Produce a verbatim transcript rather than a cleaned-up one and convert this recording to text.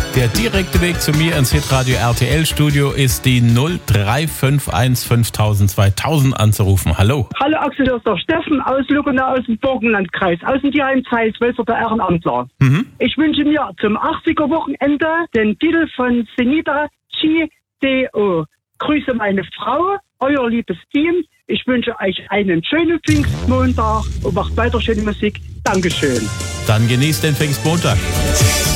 Der direkte Weg zu mir ins Hitradio R T L-Studio ist die null drei fünf eins fünftausend zweitausend anzurufen. Hallo. Hallo Axel, das ist der Steffen aus Luckenow aus dem Burgenlandkreis, aus dem Tierheim Zeitz, der Ehrenamtler. Mhm. Ich wünsche mir zum achtziger-Wochenende den Titel von Senita G D O. Grüße meine Frau, euer liebes Team. Ich wünsche euch einen schönen Pfingstmontag und macht weiter schöne Musik. Dankeschön. Dann genießt den Pfingstmontag.